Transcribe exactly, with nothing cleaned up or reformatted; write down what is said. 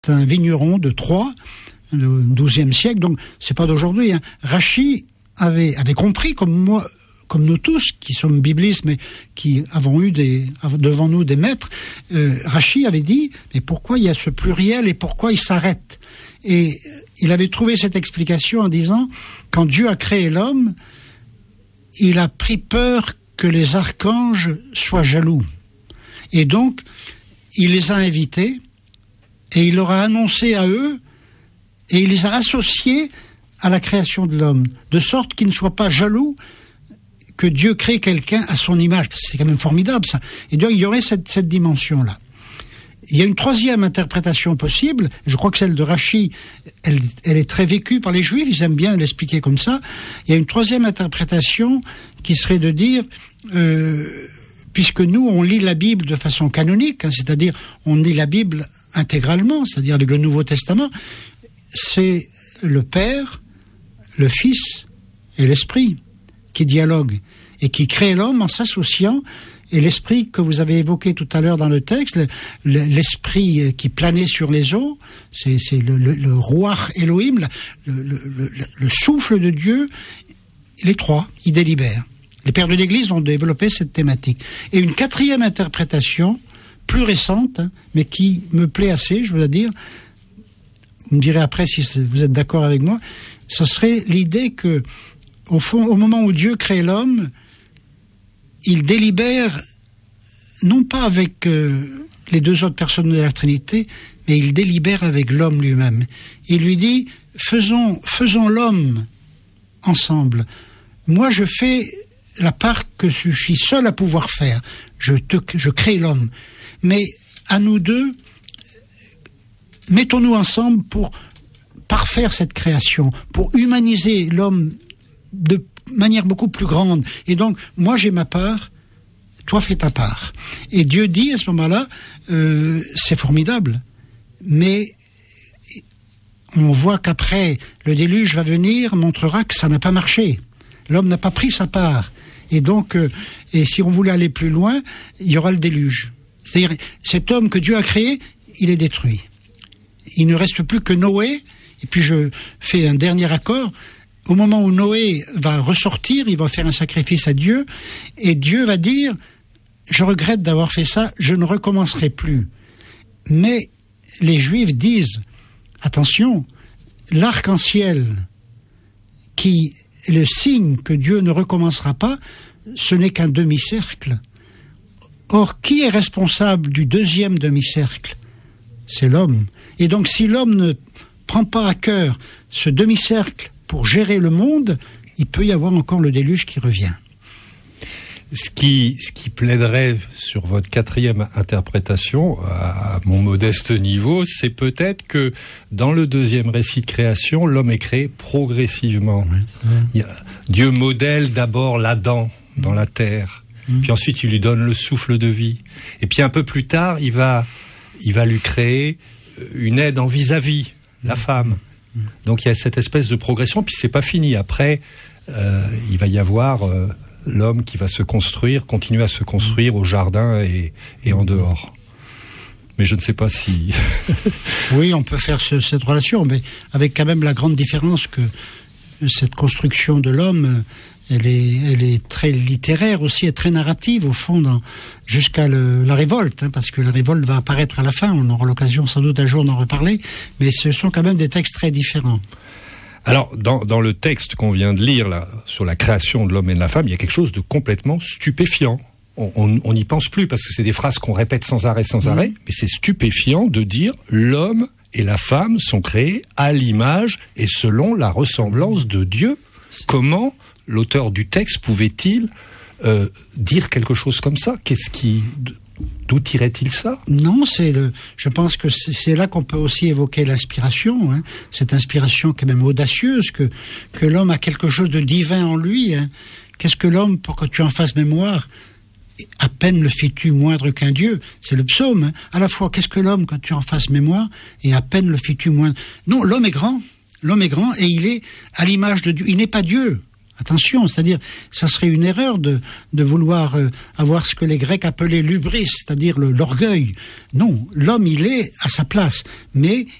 un vigneron de Troyes, du douzième siècle, donc c'est pas d'aujourd'hui. Hein. Rachi avait, avait compris, comme moi, comme nous tous, qui sommes biblistes, mais qui avons eu des, devant nous des maîtres, euh, Rachi avait dit, mais pourquoi il y a ce pluriel et pourquoi il s'arrête ? Et il avait trouvé cette explication en disant, quand Dieu a créé l'homme, il a pris peur que les archanges soient jaloux. Et donc, il les a invités, et il leur a annoncé à eux, et il les a associés à la création de l'homme, de sorte qu'ils ne soient pas jaloux que Dieu crée quelqu'un à son image. C'est quand même formidable, ça. Et donc, il y aurait cette, cette dimension-là. Il y a une troisième interprétation possible, je crois que celle de Rachi, elle, elle est très vécue par les Juifs, ils aiment bien l'expliquer comme ça. Il y a une troisième interprétation qui serait de dire, euh, puisque nous, on lit la Bible de façon canonique, hein, c'est-à-dire on lit la Bible intégralement, c'est-à-dire avec le Nouveau Testament, c'est le Père, le Fils et l'Esprit qui dialoguent et qui créent l'homme en s'associant. Et l'esprit que vous avez évoqué tout à l'heure dans le texte, l'esprit qui planait sur les eaux, c'est, c'est le, le, le Ruach Elohim, le, le, le, le souffle de Dieu, les trois, ils délibèrent. Les pères de l'Église ont développé cette thématique. Et une quatrième interprétation, plus récente, hein, mais qui me plaît assez, je veux dire, vous me direz après si vous êtes d'accord avec moi, ce serait l'idée que, au fond, au moment où Dieu crée l'homme, il délibère, non pas avec euh, les deux autres personnes de la Trinité, mais il délibère avec l'homme lui-même. Il lui dit, faisons, faisons l'homme ensemble. Moi, je fais la part que je suis seul à pouvoir faire. Je, te, je crée l'homme. Mais à nous deux, mettons-nous ensemble pour parfaire cette création, pour humaniser l'homme de manière beaucoup plus grande. Et donc, moi j'ai ma part, toi fais ta part. Et Dieu dit à ce moment-là, euh, c'est formidable, mais on voit qu'après, le déluge va venir, montrera que ça n'a pas marché. L'homme n'a pas pris sa part. Et donc, euh, et si on voulait aller plus loin, il y aura le déluge. C'est-à-dire, cet homme que Dieu a créé, il est détruit. Il ne reste plus que Noé, et puis je fais un dernier accord. Au moment où Noé va ressortir, il va faire un sacrifice à Dieu, et Dieu va dire, je regrette d'avoir fait ça, je ne recommencerai plus. Mais les Juifs disent, attention, l'arc-en-ciel, qui est le signe que Dieu ne recommencera pas, ce n'est qu'un demi-cercle. Or, qui est responsable du deuxième demi-cercle ? C'est l'homme. Et donc, si l'homme ne prend pas à cœur ce demi-cercle pour gérer le monde, il peut y avoir encore le déluge qui revient. Ce qui, ce qui plaiderait sur votre quatrième interprétation, à mon modeste niveau, c'est peut-être que dans le deuxième récit de création, l'homme est créé progressivement. Oui, il y a, Dieu modèle d'abord l'Adam dans la terre, mmh. puis ensuite il lui donne le souffle de vie. Et puis un peu plus tard, il va, il va lui créer une aide en vis-à-vis, la femme. Donc il y a cette espèce de progression, puis c'est pas fini. Après, euh, il va y avoir euh, l'homme qui va se construire, continuer à se construire au jardin et, et en dehors. Mais je ne sais pas si... Oui, on peut faire ce, cette relation, mais avec quand même la grande différence que cette construction de l'homme, elle est, elle est très littéraire aussi, et très narrative au fond, dans, jusqu'à le, la révolte, hein, parce que la révolte va apparaître à la fin, on aura l'occasion sans doute un jour d'en reparler, mais ce sont quand même des textes très différents. Alors, dans, dans le texte qu'on vient de lire là, sur la création de l'homme et de la femme, il y a quelque chose de complètement stupéfiant. On n'y pense plus, parce que c'est des phrases qu'on répète sans arrêt, sans mmh. arrêt, mais c'est stupéfiant de dire « l'homme et la femme sont créés à l'image et selon la ressemblance de Dieu ». Comment l'auteur du texte pouvait-il euh, dire quelque chose comme ça ? Qu'est-ce qui, d'où tirait-il ça ? Non, c'est le. Je pense que c'est, c'est là qu'on peut aussi évoquer l'inspiration. Hein, cette inspiration qui est même audacieuse, que que l'homme a quelque chose de divin en lui. Hein. Qu'est-ce que l'homme, pour que tu en fasses mémoire ? À peine le fis-tu moindre qu'un Dieu. C'est le psaume. Hein. À la fois, qu'est-ce que l'homme, que tu en fasses mémoire, et à peine le fis-tu moindre. Non, l'homme est grand. L'homme est grand et il est à l'image de Dieu. Il n'est pas Dieu. Attention, c'est-à-dire, ça serait une erreur de, de vouloir euh, avoir ce que les Grecs appelaient l'hubris, c'est-à-dire le, l'orgueil. Non, l'homme, il est à sa place, mais